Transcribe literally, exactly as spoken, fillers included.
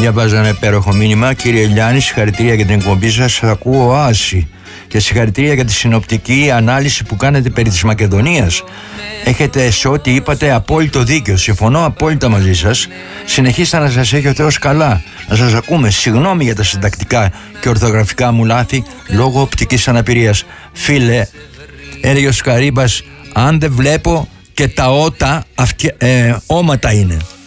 Διαβάζω ένα υπέροχο μήνυμα. Κύριε Λιάννη, συγχαρητήρια για την εκπομπή σας. Ακούω Οάση. Και συγχαρητήρια για τη συνοπτική ανάλυση που κάνετε περί της Μακεδονίας. Έχετε σε ό,τι είπατε απόλυτο δίκιο. Συμφωνώ απόλυτα μαζί σας. Συνεχίστε να σας έχει ο Θεός καλά. Να σας ακούμε. Συγγνώμη για τα συντακτικά και ορθογραφικά μου λάθη λόγω οπτικής αναπηρίας. Φίλε, έλεγε ο Σκαρίμπας, αν δεν βλέπω και τα ότα, αυκαι, ε, όματα είναι.